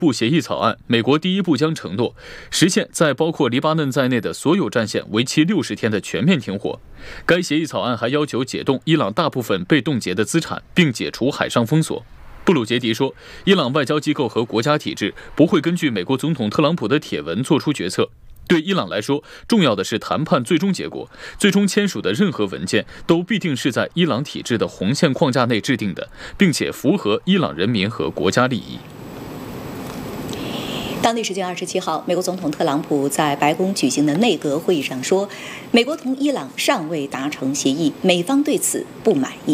部协议草案，美国第一步将承诺实现在包括黎巴嫩在内的所有战线为期60天的全面停火。该协议草案还要求解冻伊朗大部分被冻结的资产，并解除海上封锁。布鲁杰迪说，伊朗外交机构和国家体制不会根据美国总统特朗普的帖文做出决策。对伊朗来说，重要的是谈判最终结果，最终签署的任何文件都必定是在伊朗体制的红线框架内制定的，并且符合伊朗人民和国家利益。 当地时间27号，美国总统特朗普在白宫举行的内阁会议上说，美国同伊朗尚未达成协议，美方对此不满意。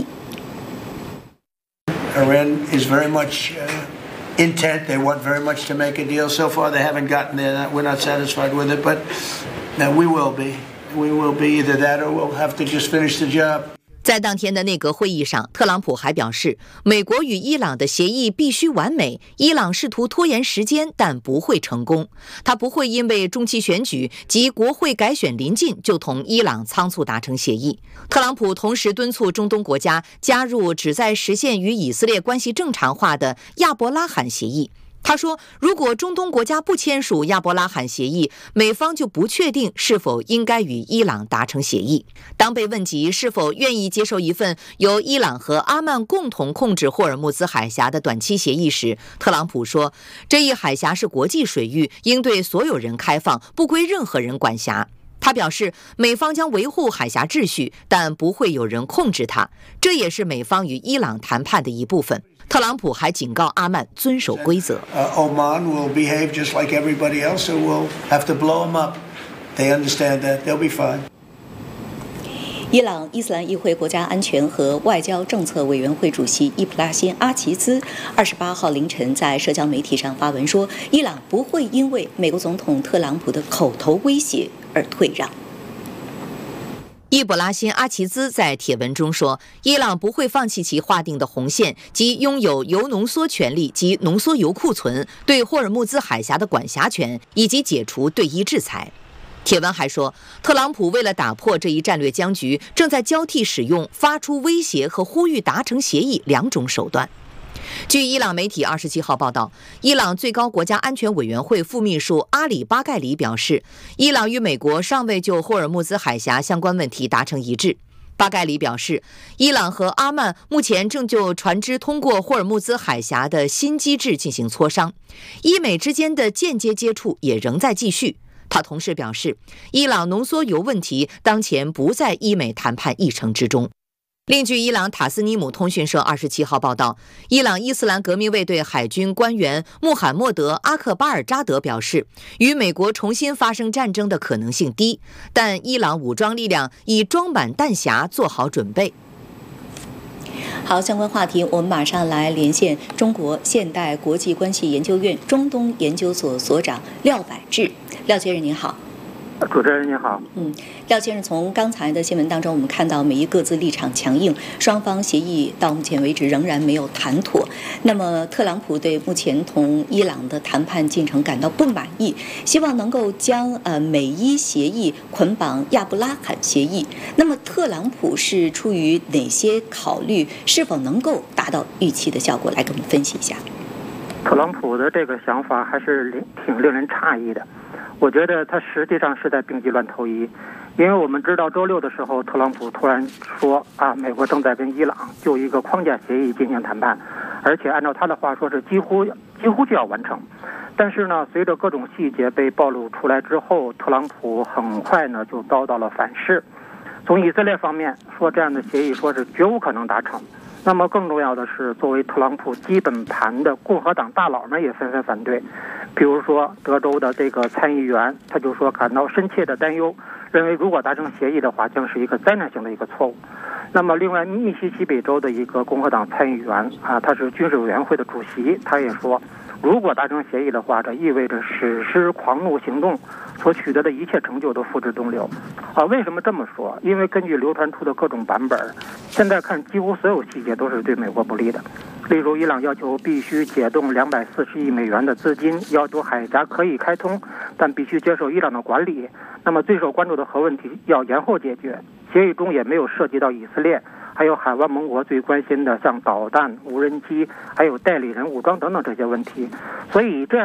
Iran is very much intent. They want very much to make a deal. So far, they haven't gotten there. We're not satisfied with it, but we will be. We will be either that or we'll have to just finish the job. 在当天的内阁会议上，特朗普还表示，美国与伊朗的协议必须完美，伊朗试图拖延时间，但不会成功。他不会因为中期选举及国会改选临近就同伊朗仓促达成协议。特朗普同时敦促中东国家加入旨在实现与以色列关系正常化的亚伯拉罕协议。他说，如果中东国家不签署亚伯拉罕协议，美方就不确定是否应该与伊朗达成协议。当被问及是否愿意接受一份由伊朗和阿曼共同控制霍尔木兹海峡的短期协议时，特朗普说，这一海峡是国际水域，应对所有人开放，不归任何人管辖。他表示，美方将维护海峡秩序，但不会有人控制它，这也是美方与伊朗谈判的一部分。特朗普还警告阿曼遵守规则。 Oman will behave just like everybody else, so we'll have to blow them up. They understand that. They'll be fine. 伊朗伊斯兰议会国家安全和外交政策委员会主席伊普拉辛·阿齐兹28号凌晨在社交媒体上发文说，伊朗不会因为美国总统特朗普的口头威胁而退让。 伊布拉辛·阿齐兹在帖文中说，伊朗不会放弃其划定的红线，即拥有铀浓缩权利及浓缩铀库存、对霍尔木兹海峡的管辖权，以及解除对伊制裁。帖文还说，特朗普为了打破这一战略僵局，正在交替使用发出威胁和呼吁达成协议两种手段。据伊朗媒体27号报道，伊朗最高国家安全委员会副秘书阿里巴盖里表示，伊朗与美国尚未就霍尔木兹海峡相关问题达成一致。巴盖里表示，伊朗和阿曼目前正就船只通过霍尔木兹海峡的新机制进行磋商，伊美之间的间接接触也仍在继续。他同时表示，伊朗浓缩铀问题当前不在伊美谈判议程之中。另据伊朗塔斯尼姆通讯社27号报道，伊朗伊斯兰革命卫队海军官员穆罕默德·阿克巴尔扎德表示，与美国重新发生战争的可能性低，但伊朗武装力量已装满弹匣做好准备。 好，相关话题我们马上来连线中国现代国际关系研究院中东研究所所长廖百志。廖先生您好。 主持人您好。 廖先生，从刚才的新闻当中，我们看到美伊各自立场强硬，双方协议到目前为止仍然没有谈妥。那么，特朗普对目前同伊朗的谈判进程感到不满意，希望能够将美伊协议捆绑亚伯拉罕协议。那么，特朗普是出于哪些考虑？是否能够达到预期的效果？来给我们分析一下。 特朗普的这个想法还是挺令人诧异的。我觉得他实际上是在病急乱投医，因为我们知道周六的时候，特朗普突然说美国正在跟伊朗就一个框架协议进行谈判，而且按照他的话说是几乎就要完成。但是呢，随着各种细节被暴露出来之后，特朗普很快呢就遭到了反噬。从以色列方面说，这样的协议说是绝无可能达成。那么更重要的是，作为特朗普基本盘的共和党大佬们也纷纷反对。比如说德州的这个参议员，他就说感到深切的担忧，认为如果达成协议的话，将是一个灾难性的一个错误。那么另外，密西西比州的一个共和党参议员他是军事委员会的主席，他也说，如果达成协议的话，这意味着实施狂怒行动所取得的一切成就都付之东流。为什么这么说？因为根据流传出的各种版本，现在看几乎所有细节都是对美国不利的。例如，伊朗要求必须解冻240亿美元的资金，要求海峡可以开通，但必须接受伊朗的管理。那么最受关注的核问题要延后解决，协议中也没有涉及到以色列，还有海湾盟国最关心的像导弹、无人机，还有代理人武装等等这些问题。所以这样